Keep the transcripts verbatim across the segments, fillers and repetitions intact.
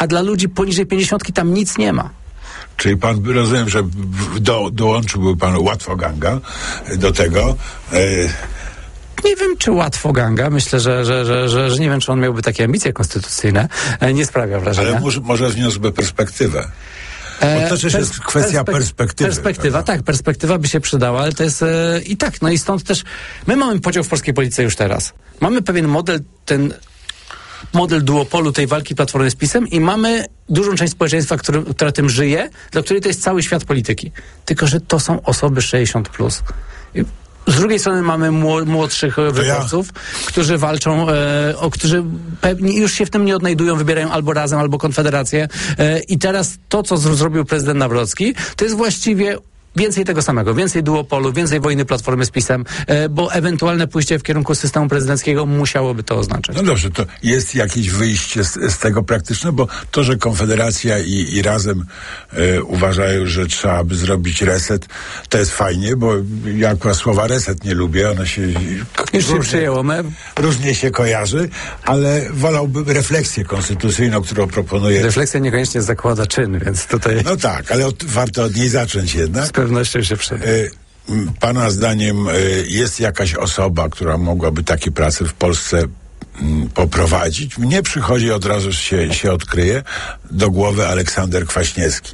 a dla ludzi poniżej pięćdziesiątki tam nic nie ma. Czyli pan, rozumiem, że do, dołączyłby pan łatwoganga do tego. E... Nie wiem, czy łatwo ganga. Myślę, że, że, że, że, że nie wiem, czy on miałby takie ambicje konstytucyjne. E, nie sprawia wrażenia. Ale może, może wniósłby perspektywę. Bo to też jest kwestia perspek- perspektywy. Perspektywa, prawda? Tak, perspektywa by się przydała, ale to jest e, i tak, no i stąd też my mamy podział w polskiej polityce już teraz. Mamy pewien model, ten model duopolu tej walki Platformy z PiS-em i mamy dużą część społeczeństwa, który, która tym żyje, dla której to jest cały świat polityki. Tylko że to są osoby sześćdziesiąt plus. I z drugiej strony mamy młodszych wyborców, ja. którzy walczą, e, o, którzy pewnie już się w tym nie odnajdują, wybierają albo Razem, albo Konfederację. E, I teraz to, co z, zrobił prezydent Nawrocki, to jest właściwie więcej tego samego, więcej duopolu, więcej wojny Platformy z PiS-em, e, bo ewentualne pójście w kierunku systemu prezydenckiego musiałoby to oznaczać. No dobrze, to jest jakieś wyjście z, z tego praktyczne, bo to, że Konfederacja i, i Razem e, uważają, że trzeba by zrobić reset, to jest fajnie, bo ja akurat słowa reset nie lubię, one się już się przyjęło, my... różnie się kojarzy, ale wolałbym refleksję konstytucyjną, którą proponuję. Refleksja niekoniecznie zakłada czyn, więc tutaj... No tak, ale od, warto od niej zacząć jednak. Z pewnością się przyda. Pana zdaniem jest jakaś osoba, która mogłaby takie prace w Polsce poprowadzić? Mnie przychodzi, od razu się, się odkryje, do głowy Aleksander Kwaśniewski.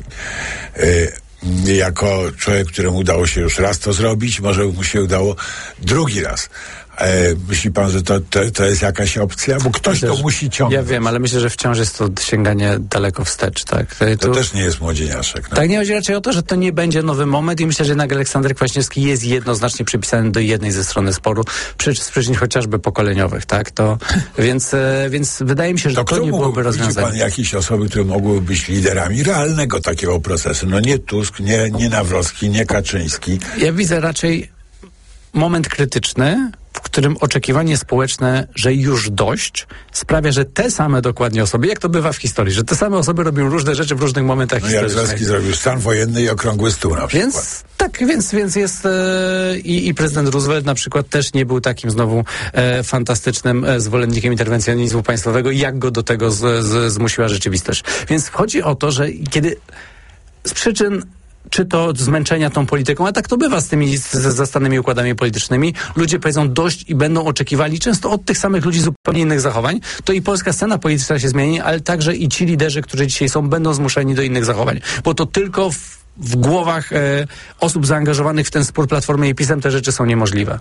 Jako człowiek, któremu udało się już raz to zrobić, może mu się udało drugi raz. E, myśli pan, że to, to, to jest jakaś opcja? Bo ktoś myślę, to musi ciągnąć. Ja wiem, ale myślę, że wciąż jest to sięganie daleko wstecz, tak? To, to też nie jest młodzieniaszek. No. Tak, nie chodzi raczej o to, że to nie będzie nowy moment i myślę, że jednak Aleksander Kwaśniewski jest jednoznacznie przypisany do jednej ze strony sporu, przy, z przyczyn chociażby pokoleniowych, tak? To, więc, e, więc wydaje mi się, że to, to nie byłoby rozwiązanie. Pan jakieś osoby, które mogłyby być liderami realnego takiego procesu? No nie Tusk, nie, nie Nawrocki, nie Kaczyński. Ja widzę raczej moment krytyczny, w którym oczekiwanie społeczne, że już dość, sprawia, że te same dokładnie osoby, jak to bywa w historii, że te same osoby robią różne rzeczy w różnych momentach no historycznych. Jaruzelski zrobił stan wojenny i okrągły stół na przykład. Więc tak, więc, więc jest e, i, i prezydent Roosevelt na przykład też nie był takim znowu e, fantastycznym e, zwolennikiem interwencjonizmu państwowego, jak go do tego z, z, zmusiła rzeczywistość. Więc chodzi o to, że kiedy z przyczyn czy to zmęczenia tą polityką, a tak to bywa z tymi z, z zastanymi układami politycznymi. Ludzie powiedzą dość i będą oczekiwali często od tych samych ludzi zupełnie innych zachowań. To i polska scena polityczna się zmieni, ale także i ci liderzy, którzy dzisiaj są, będą zmuszeni do innych zachowań. Bo to tylko w, w głowach e, osób zaangażowanych w ten spór Platformy i PiS-em te rzeczy są niemożliwe.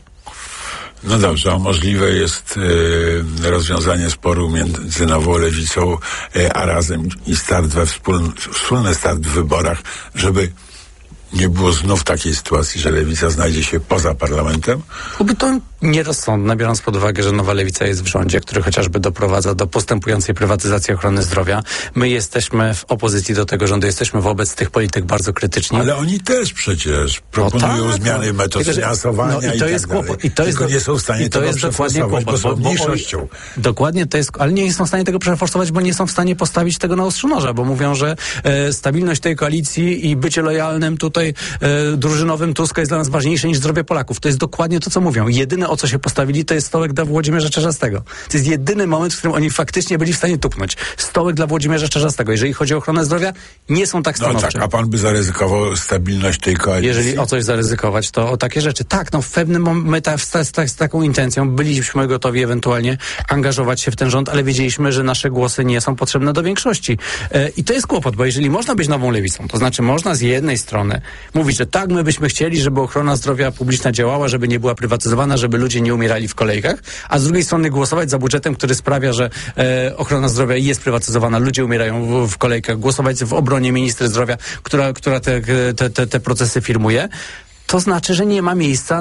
No dobrze, a możliwe jest e, rozwiązanie sporu między Nową Lewicą e, a Razem i start we wspólny, wspólny start w wyborach, żeby nie było znów takiej sytuacji, że Lewica znajdzie się poza parlamentem? Byłoby to nierozsądne, biorąc pod uwagę, że Nowa Lewica jest w rządzie, który chociażby doprowadza do postępującej prywatyzacji ochrony zdrowia. My jesteśmy w opozycji do tego rządu, jesteśmy wobec tych polityk bardzo krytyczni. Ale oni też przecież proponują no tak, zmiany no, metod finansowania no, i, i to i jest tak kłopot. I to jest tylko do, nie są w stanie tego przeforsować, bo są mniejszością. Bo, bo dokładnie to jest, ale nie są w stanie tego przeforsować, bo nie są w stanie postawić tego na ostrzu noża, bo mówią, że e, stabilność tej koalicji i bycie lojalnym tutaj e, drużynowym Tuska jest dla nas ważniejsze niż zdrowie Polaków. To jest dokładnie to, co mówią. Jedyne, o co się postawili, to jest stołek dla Włodzimierza Czarzastego. To jest jedyny moment, w którym oni faktycznie byli w stanie tupnąć. Stołek dla Włodzimierza Czarzastego. Jeżeli chodzi o ochronę zdrowia, nie są tak stanowcze. No tak, a pan by zaryzykował stabilność tej koalicji? Jeżeli o coś zaryzykować, to o takie rzeczy. Tak, no w pewnym momencie z, z, z taką intencją byliśmy gotowi ewentualnie angażować się w ten rząd, ale wiedzieliśmy, że nasze głosy nie są potrzebne do większości. E, I to jest kłopot, bo jeżeli można być nową lewicą, to znaczy można z jednej strony mówić, że tak, my byśmy chcieli, żeby ochrona zdrowia publiczna działała, żeby nie była prywatyzowana, żeby ludzie nie umierali w kolejkach, a z drugiej strony głosować za budżetem, który sprawia, że e, ochrona zdrowia jest prywatyzowana, ludzie umierają w, w kolejkach, głosować w obronie ministry zdrowia, która, która te, te, te, te procesy firmuje, to znaczy, że nie ma miejsca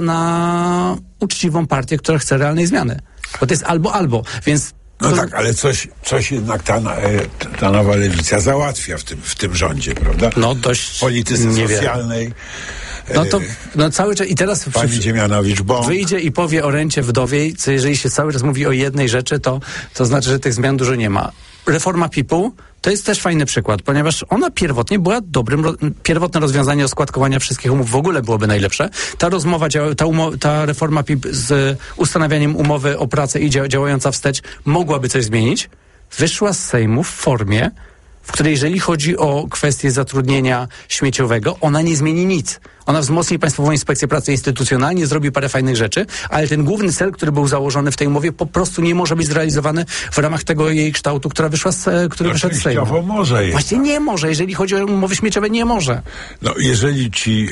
na uczciwą partię, która chce realnej zmiany. Bo to jest albo, albo, więc no to... tak, ale coś, coś jednak ta, ta nowa lewica załatwia w tym, w tym rządzie, prawda? No dość w polityce socjalnej. No to no cały czas i teraz pani Dziemianowicz-Bąk wyjdzie i powie o rencie wdowiej, co jeżeli się cały czas mówi o jednej rzeczy, to, to znaczy, że tych zmian dużo nie ma. Reforma P I P-u to jest też fajny przykład, ponieważ ona pierwotnie była dobrym, pierwotne rozwiązanie oskładkowania wszystkich umów w ogóle byłoby najlepsze. Ta rozmowa, ta, umo- ta reforma P I P z ustanawianiem umowy o pracę i dzia- działająca wstecz mogłaby coś zmienić. Wyszła z Sejmu w formie, w której jeżeli chodzi o kwestię zatrudnienia śmieciowego, ona nie zmieni nic. Ona wzmocni Państwową Inspekcję Pracy instytucjonalnie, zrobi parę fajnych rzeczy, ale ten główny cel, który był założony w tej umowie, po prostu nie może być zrealizowany w ramach tego jej kształtu, która wyszła z, który wyszedł z Sejmu. może jest. Właśnie nie może. Jeżeli chodzi o umowy śmieciowe, nie może. No, jeżeli ci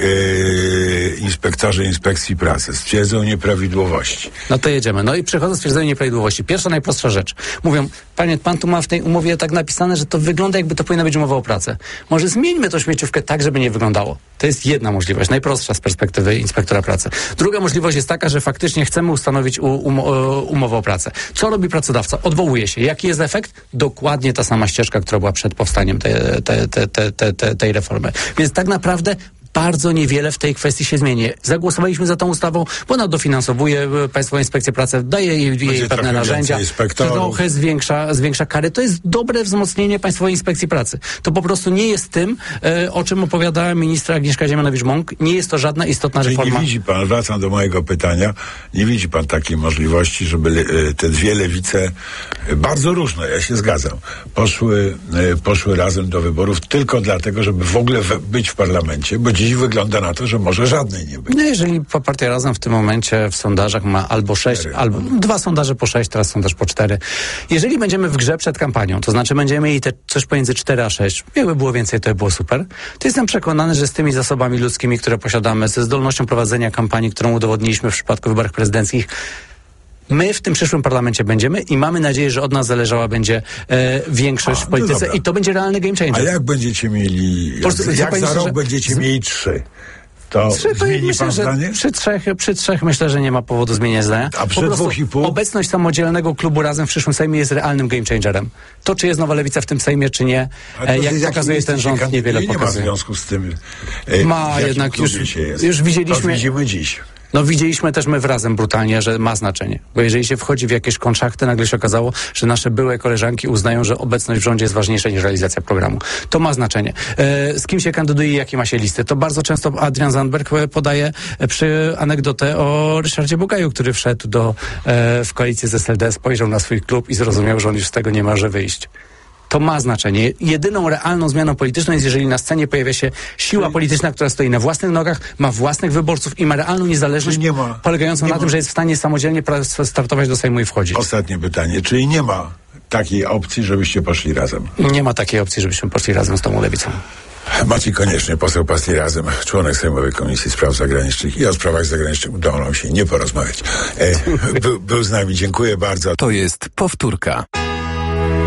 e, inspektorzy Inspekcji Pracy stwierdzą nieprawidłowości. No to jedziemy. No i przychodzą stwierdzenie nieprawidłowości. Pierwsza, najprostsza rzecz. Mówią, panie, pan tu ma w tej umowie tak napisane, że to wygląda, jakby to powinna być umowa o pracę. Może zmieńmy tą śmieciówkę tak, żeby nie wyglądało. To jest jedna możliwość, najprostsza z perspektywy inspektora pracy. Druga możliwość jest taka, że faktycznie chcemy ustanowić u, um, umowę o pracę. Co robi pracodawca? Odwołuje się. Jaki jest efekt? Dokładnie ta sama ścieżka, która była przed powstaniem tej, tej, tej, tej, tej, tej reformy. Więc tak naprawdę bardzo niewiele w tej kwestii się zmieni. Zagłosowaliśmy za tą ustawą, bo ona dofinansowuje Państwową Inspekcję Pracy, daje jej, jej pewne narzędzia, trochę zwiększa, zwiększa kary. To jest dobre wzmocnienie Państwowej Inspekcji Pracy. To po prostu nie jest tym, e, o czym opowiadała ministra Agnieszka Dziemianowicz-Bąk. Nie jest to żadna istotna Czyli reforma. Nie widzi pan, wracam do mojego pytania, nie widzi pan takiej możliwości, żeby e, te dwie lewice, e, bardzo różne, ja się zgadzam, poszły, e, poszły razem do wyborów tylko dlatego, żeby w ogóle w, być w parlamencie, bo dziś wygląda na to, że może żadnej nie być. No jeżeli partia Razem w tym momencie w sondażach ma albo sześć, cztery, albo no. dwa sondaże po sześć, teraz sondaż po cztery. Jeżeli będziemy w grze przed kampanią, to znaczy będziemy mieli te coś pomiędzy cztery a sześć, jakby było więcej, to by było super, to jestem przekonany, że z tymi zasobami ludzkimi, które posiadamy, ze zdolnością prowadzenia kampanii, którą udowodniliśmy w przypadku wyborach prezydenckich, my w tym przyszłym parlamencie będziemy i mamy nadzieję, że od nas zależała będzie e, większość A, w polityce i to będzie realny game changer. A jak będziecie mieli, jak, prostu, jak za rok że... będziecie mieli trzy? To trzy, to zmieni myślę, pan zdanie? Przy trzech, przy trzech myślę, że nie ma powodu zmienienia zdania. A przy dwóch i pół? Obecność samodzielnego klubu Razem w przyszłym Sejmie jest realnym game changerem. To, czy jest nowa lewica w tym Sejmie, czy nie, e, jak pokazuje ten rząd, niewiele nie pokazuje. Nie ma w związku z tym, e, ma jednak już, już widzieliśmy. To widzimy dziś. No widzieliśmy też my w Razem brutalnie, że ma znaczenie. Bo jeżeli się wchodzi w jakieś kontrakty, nagle się okazało, że nasze byłe koleżanki uznają, że obecność w rządzie jest ważniejsza niż realizacja programu. To ma znaczenie. E, z kim się kandyduje i jakie ma się listy. To bardzo często Adrian Zandberg podaje przy anegdotę o Ryszardzie Bogaju, który wszedł do, e, w koalicję z S L D, spojrzał na swój klub i zrozumiał, że on już z tego nie może wyjść. To ma znaczenie. Jedyną realną zmianą polityczną jest, jeżeli na scenie pojawia się siła polityczna, która stoi na własnych nogach, ma własnych wyborców i ma realną niezależność nie ma, polegającą nie na ma. tym, że jest w stanie samodzielnie startować do Sejmu i wchodzić. Ostatnie pytanie. Czyli nie ma takiej opcji, żebyście poszli razem? Nie ma takiej opcji, żebyśmy poszli razem z tą lewicą. Maciej Konieczny, poseł Partii Razem, członek Sejmowej Komisji Spraw Zagranicznych i o sprawach zagranicznych udało nam się nie porozmawiać. E, był, był z nami, dziękuję bardzo. To jest powtórka.